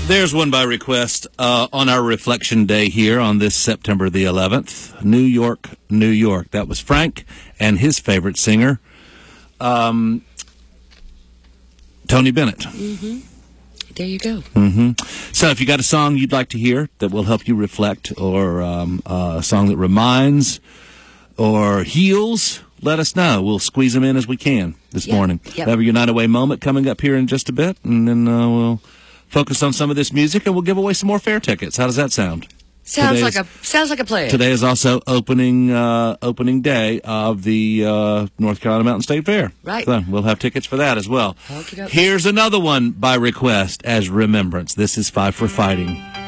There's one by request on our Reflection Day here on this September the 11th. New York, New York. That was Frank and his favorite singer, Tony Bennett. Mm-hmm. There you go. Mm-hmm. So if you got a song you'd like to hear that will help you reflect, or a song that reminds or heals, let us know. We'll squeeze them in as we can this morning. Yep. We'll have your Night Away moment coming up here in just a bit, and then we'll focus on some of this music, and we'll give away some more fair tickets. How does that sound? Sounds like a plan. Today is also opening day of the North Carolina Mountain State Fair. Right. So we'll have tickets for that as well. Okey-doke. Here's another one by request as remembrance. This is Five for Fighting.